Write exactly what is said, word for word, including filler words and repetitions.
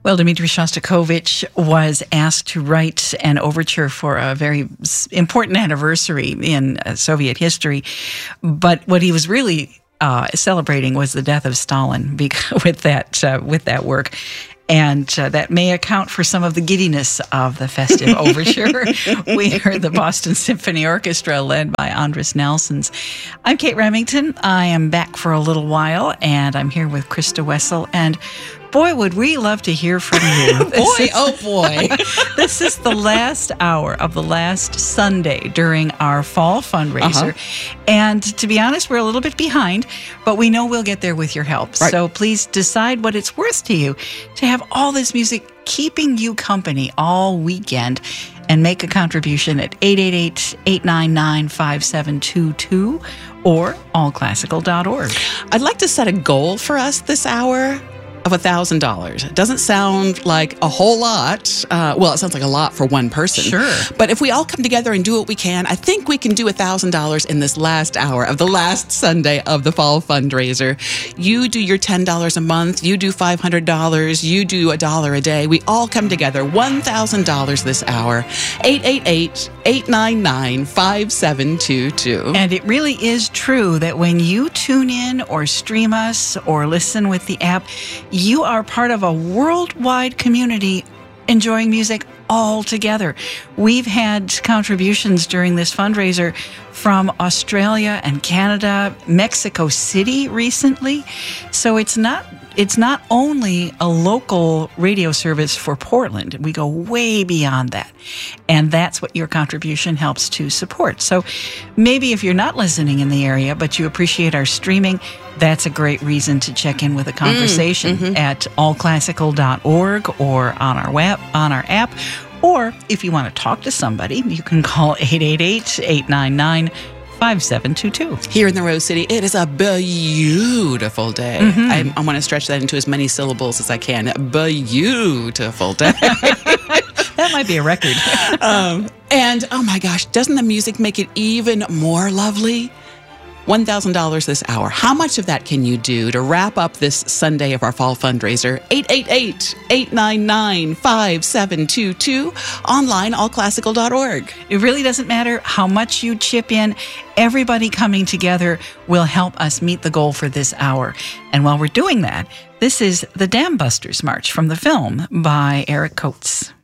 Well, Dmitri Shostakovich was asked to write an overture for a very important anniversary in uh, Soviet history. But what he was really uh, celebrating was the death of Stalin with that uh, with that work. And uh, that may account for some of the giddiness of the festive overture. We heard the Boston Symphony Orchestra led by Andris Nelsons. I'm Kate Remington. I am back for a little while, and I'm here with Krista Wessel. And boy, would we love to hear from you. boy, is, oh boy. This is the last hour of the last Sunday during our fall fundraiser. Uh-huh. And to be honest, we're a little bit behind, but we know we'll get there with your help. Right. So please decide what it's worth to you to have all this music keeping you company all weekend, and make a contribution at eight eight eight, eight nine nine, five seven two two or all classical dot org. I'd like to set a goal for us this hour of one thousand dollars. It doesn't sound like a whole lot. Uh, well, it sounds like a lot for one person. Sure. But if we all come together and do what we can, I think we can do one thousand dollars in this last hour of the last Sunday of the fall fundraiser. You do your ten dollars a month. You do five hundred dollars. You do a dollar a day. We all come together. one thousand dollars this hour. eight eight eight, eight nine nine, five seven two two. And it really is true that when you tune in or stream us or listen with the app, you are part of a worldwide community enjoying music all together. We've had contributions during this fundraiser from Australia and Canada, Mexico City recently. So it's not it's not only a local radio service for Portland. We go way beyond that. And that's what your contribution helps to support. So maybe if you're not listening in the area, but you appreciate our streaming, that's a great reason to check in with a conversation mm, mm-hmm. at all classical dot org or on our web, on our app. Or if you want to talk to somebody, you can call eight eight eight, eight nine nine, five seven two two. Here in the Rose City, it is a beautiful day. Mm-hmm. I, I want to stretch that into as many syllables as I can. Beautiful day. That might be a record. um, and, oh my gosh, doesn't the music make it even more lovely? one thousand dollars this hour. How much of that can you do to wrap up this Sunday of our fall fundraiser? eight eight eight, eight nine nine, five seven two two. Online, all classical dot org. It really doesn't matter how much you chip in. Everybody coming together will help us meet the goal for this hour. And while we're doing that, this is the Dam Busters March from the film by Eric Coates.